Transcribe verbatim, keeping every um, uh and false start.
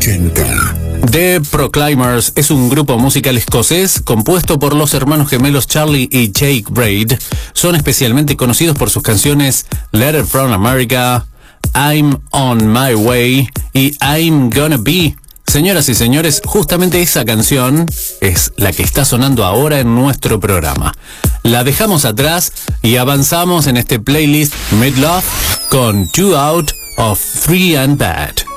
ochenta. The Proclaimers es un grupo musical escocés compuesto por los hermanos gemelos Charlie y Jake Braid. Son especialmente conocidos por sus canciones Letter from America, I'm on my way y I'm gonna be. Señoras y señores, justamente esa canción es la que está sonando ahora en nuestro programa. La dejamos atrás y avanzamos en este playlist Mid Love con Two Out of Three and Bad.